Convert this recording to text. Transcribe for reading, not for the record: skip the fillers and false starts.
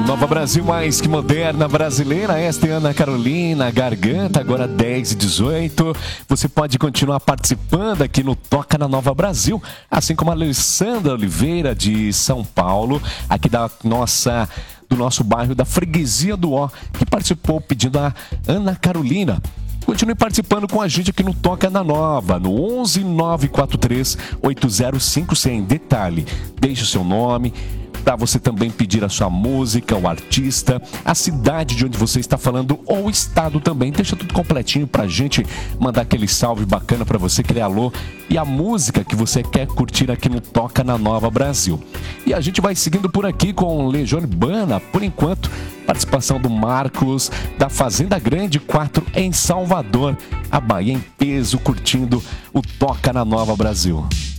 Nova Brasil mais que moderna brasileira. Esta é Ana Carolina Garganta, agora 10h18. Você pode continuar participando aqui no Toca na Nova Brasil, assim como a Alessandra Oliveira de São Paulo, aqui do nosso bairro da Freguesia do Ó, que participou pedindo a Ana Carolina. Continue participando com a gente aqui no Toca na Nova, no 11 943 805100. Detalhe, deixe o seu nome, para você também pedir a sua música, o artista, a cidade de onde você está falando ou o estado também. Deixa tudo completinho para a gente mandar aquele salve bacana para você, aquele alô e a música que você quer curtir aqui no Toca na Nova Brasil. E a gente vai seguindo por aqui com Legião Urbana, por enquanto, participação do Marcos, da Fazenda Grande 4 em Salvador, a Bahia em peso, curtindo o Toca na Nova Brasil.